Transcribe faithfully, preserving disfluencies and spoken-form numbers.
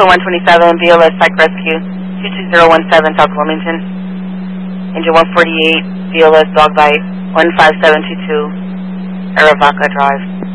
Delta one twenty-seven, B L S Psych Rescue, two two zero one seven, South Wilmington. Engine one forty-eight, B L S Dog Bite, one five seven two two, Aravaca Drive.